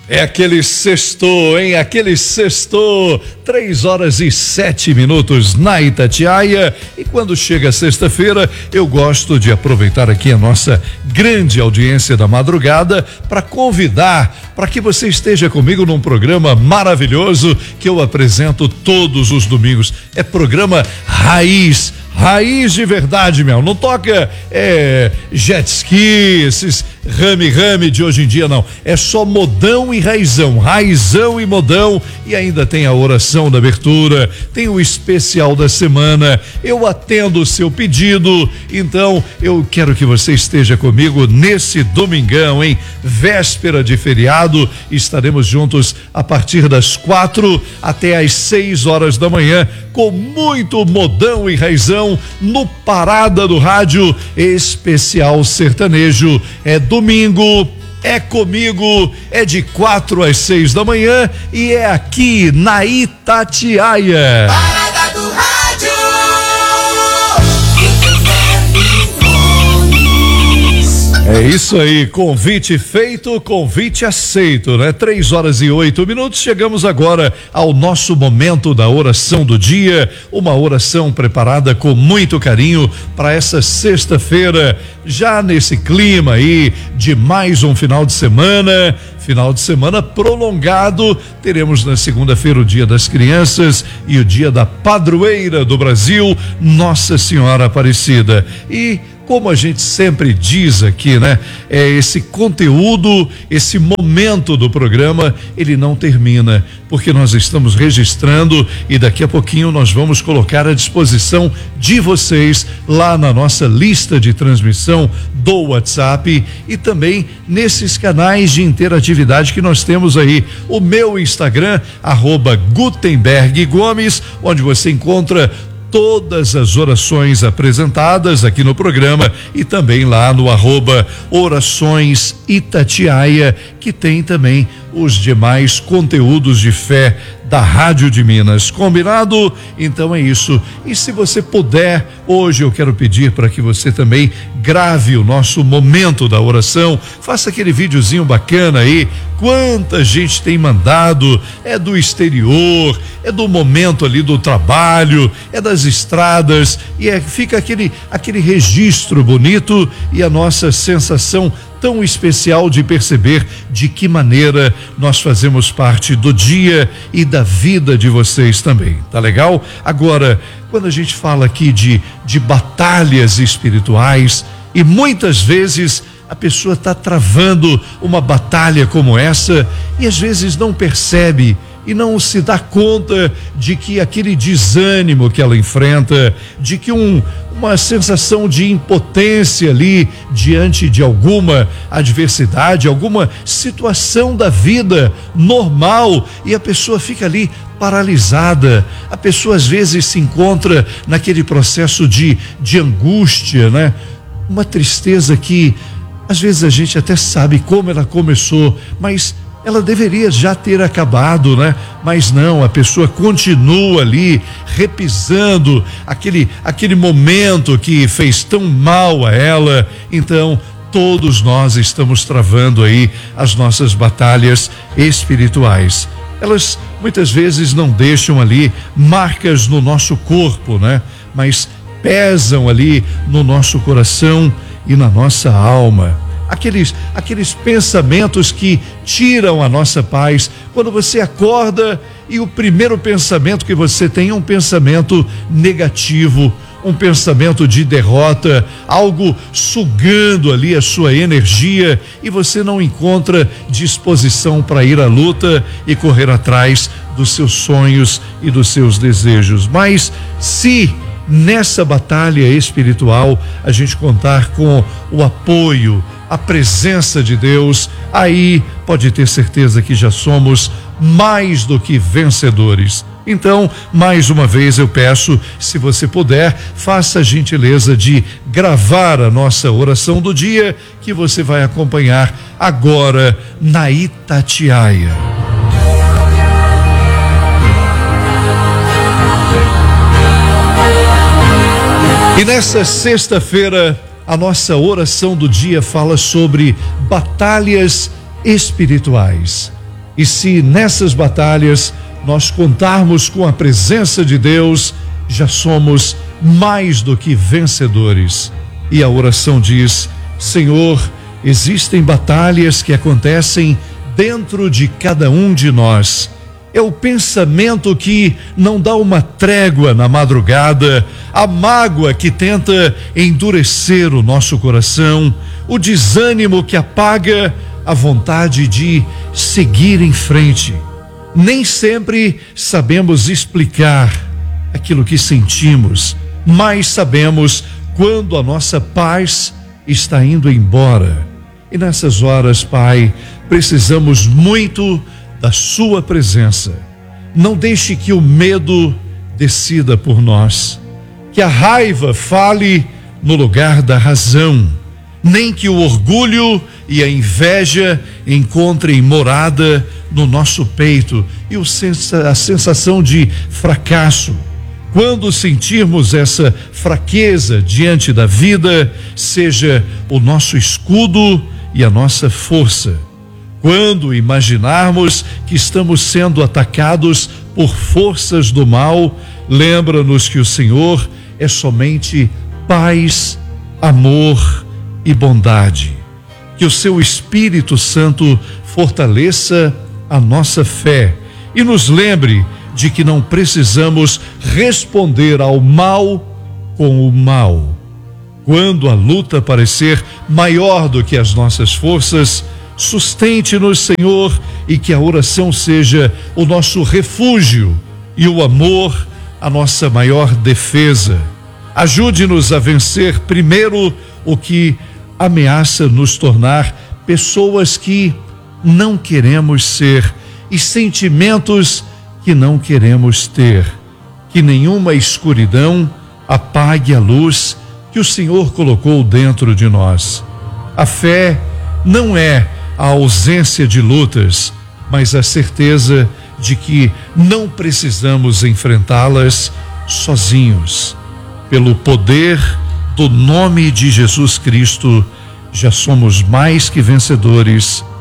É aquele sextou, hein? Aquele sextou, 3h07 na Itatiaia. E quando chega sexta-feira, eu gosto de aproveitar aqui a nossa grande audiência da madrugada para convidar para que você esteja comigo num programa maravilhoso que eu apresento todos os domingos. É programa Raiz de verdade, meu. Não toca jet ski, esses rame de hoje em dia, não. É só modão e raizão e modão. E ainda tem a oração da abertura, tem o especial da semana. Eu atendo o seu pedido. Então, eu quero que você esteja comigo nesse domingão, hein? Véspera de feriado. Estaremos juntos a partir das 4 até às 6 horas da manhã, com muito modão e raizão no Parada do Rádio Especial Sertanejo. É domingo, é comigo, é de 4 às 6 da manhã e é aqui na Itatiaia. Parada do Rádio. É isso aí, convite feito, convite aceito, né? 3h08, chegamos agora ao nosso momento da oração do dia, uma oração preparada com muito carinho para essa sexta-feira, já nesse clima aí de mais um final de semana prolongado. Teremos na segunda-feira o Dia das Crianças e o Dia da Padroeira do Brasil, Nossa Senhora Aparecida. E como a gente sempre diz aqui, né? Esse conteúdo, esse momento do programa, ele não termina, porque nós estamos registrando e daqui a pouquinho nós vamos colocar à disposição de vocês lá na nossa lista de transmissão do WhatsApp e também nesses canais de interatividade que nós temos aí. O meu Instagram, @Gutenberg_Gomes, onde você encontra todas as orações apresentadas aqui no programa e também lá no @Orações Itatiaia, que tem também os demais conteúdos de fé da Rádio de Minas. Combinado? Então é isso. E se você puder, hoje eu quero pedir para que você também grave o nosso momento da oração, faça aquele videozinho bacana aí. Quanta gente tem mandado, é do exterior, é do momento ali do trabalho, é das estradas, e fica aquele registro bonito e a nossa sensação tão especial de perceber de que maneira nós fazemos parte do dia e da vida de vocês também, tá legal? Agora, quando a gente fala aqui de batalhas espirituais, e muitas vezes a pessoa está travando uma batalha como essa e às vezes não percebe e não se dá conta de que aquele desânimo que ela enfrenta, de que uma sensação de impotência ali diante de alguma adversidade, alguma situação da vida normal, e a pessoa fica ali paralisada. A pessoa às vezes se encontra naquele processo de angústia, né? Uma tristeza que às vezes a gente até sabe como ela começou, mas ela deveria já ter acabado, né? Mas não, a pessoa continua ali repisando aquele momento que fez tão mal a ela. Então, todos nós estamos travando aí as nossas batalhas espirituais. Elas muitas vezes não deixam ali marcas no nosso corpo, né? Mas pesam ali no nosso coração e na nossa alma. Aqueles pensamentos que tiram a nossa paz. Quando você acorda e o primeiro pensamento que você tem é um pensamento negativo, um pensamento de derrota, algo sugando ali a sua energia, e você não encontra disposição para ir à luta e correr atrás dos seus sonhos e dos seus desejos. Mas se nessa batalha espiritual a gente contar com o apoio, a presença de Deus, aí pode ter certeza que já somos mais do que vencedores. Então, mais uma vez eu peço, se você puder, faça a gentileza de gravar a nossa oração do dia, que você vai acompanhar agora na Itatiaia. E nessa sexta-feira, a nossa oração do dia fala sobre batalhas espirituais. E se nessas batalhas nós contarmos com a presença de Deus, já somos mais do que vencedores. E a oração diz: Senhor, existem batalhas que acontecem dentro de cada um de nós. É o pensamento que não dá uma trégua na madrugada, a mágoa que tenta endurecer o nosso coração, o desânimo que apaga a vontade de seguir em frente. Nem sempre sabemos explicar aquilo que sentimos, mas sabemos quando a nossa paz está indo embora. E nessas horas, Pai, precisamos muito da sua presença. Não deixe que o medo decida por nós, que a raiva fale no lugar da razão, nem que o orgulho e a inveja encontrem morada no nosso peito e a sensação de fracasso. Quando sentirmos essa fraqueza diante da vida, seja o nosso escudo e a nossa força. Quando imaginarmos que estamos sendo atacados por forças do mal, lembra-nos que o Senhor é somente paz, amor e bondade. Que o seu Espírito Santo fortaleça a nossa fé e nos lembre de que não precisamos responder ao mal com o mal. Quando a luta parecer maior do que as nossas forças, sustente-nos, Senhor, e que a oração seja o nosso refúgio e o amor a nossa maior defesa. Ajude-nos a vencer primeiro o que ameaça nos tornar pessoas que não queremos ser e sentimentos que não queremos ter. Que nenhuma escuridão apague a luz que o Senhor colocou dentro de nós. A fé não é a ausência de lutas, mas a certeza de que não precisamos enfrentá-las sozinhos. Pelo poder do nome de Jesus Cristo, já somos mais que vencedores.